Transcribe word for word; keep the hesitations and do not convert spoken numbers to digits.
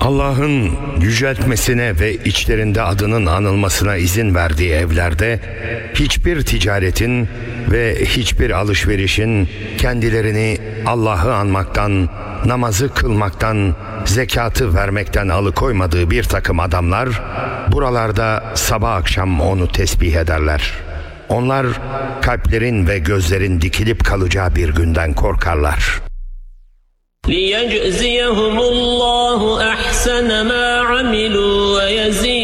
Allah'ın yüceltmesine ve içlerinde adının anılmasına izin verdiği evlerde hiçbir ticaretin ve hiçbir alışverişin kendilerini Allah'ı anmaktan, namazı kılmaktan, zekatı vermekten alıkoymadığı bir takım adamlar buralarda sabah akşam onu tesbih ederler. Onlar kalplerin ve gözlerin dikilip kalacağı bir günden korkarlar. لِيَجْزِيَهُمُ اللّٰهُ أَحْسَنَ مَا عَمِلُوا وَيَزِيدَهُم